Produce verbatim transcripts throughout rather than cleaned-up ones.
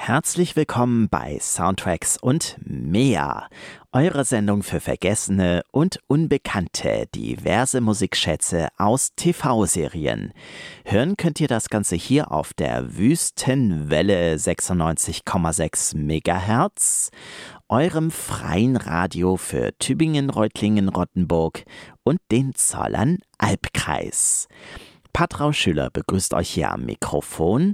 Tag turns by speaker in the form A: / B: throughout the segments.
A: Herzlich willkommen bei Soundtracks und mehr, eurer Sendung für Vergessene und Unbekannte diverse Musikschätze aus T V-Serien. Hören könnt ihr das Ganze hier auf der Wüstenwelle sechsundneunzig Komma sechs Megahertz, eurem freien Radio für Tübingen, Reutlingen, Rottenburg und den Zollern-Albkreis. Patrau Schüler begrüßt euch hier am Mikrofon.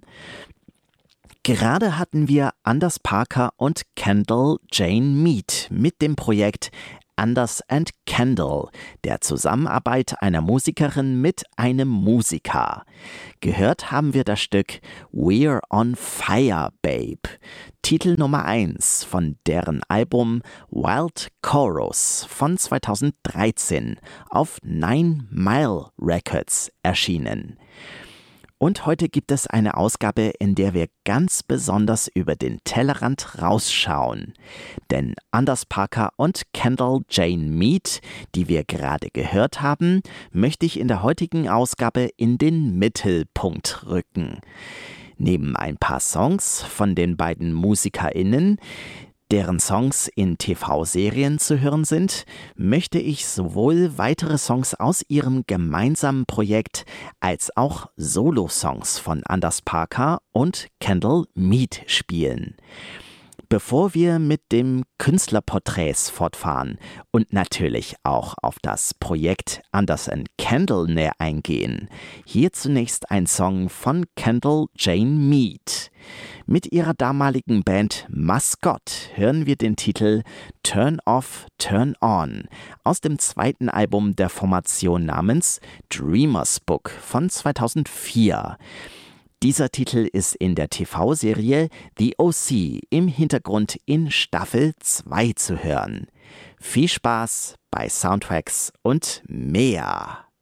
A: Gerade hatten wir Anders Parker und Kendall Jane Mead mit dem Projekt Anders and Kendall, der Zusammenarbeit einer Musikerin mit einem Musiker. Gehört haben wir das Stück We're on Fire, Babe, Titel Nummer eins von deren Album Wild Chorus von zweitausenddreizehn auf Nine Mile Records erschienen. Und heute gibt es eine Ausgabe, in der wir ganz besonders über den Tellerrand rausschauen. Denn Anders Parker und Kendall Jane Mead, die wir gerade gehört haben, möchte ich in der heutigen Ausgabe in den Mittelpunkt rücken. Neben ein paar Songs von den beiden MusikerInnen, deren Songs in T V-Serien zu hören sind, möchte ich sowohl weitere Songs aus ihrem gemeinsamen Projekt als auch Solo-Songs von Anders Parker und Kendall Mead spielen. Bevor wir mit dem Künstlerporträts fortfahren und natürlich auch auf das Projekt Anders and Kendall näher eingehen, hier zunächst ein Song von Kendall Jane Mead. Mit ihrer damaligen Band Mascot hören wir den Titel Turn Off, Turn On aus dem zweiten Album der Formation namens Dreamer's Book von zweitausendvier. Dieser Titel ist in der T V-Serie The O C im Hintergrund in Staffel zwei zu hören. Viel Spaß bei Soundtracks und mehr.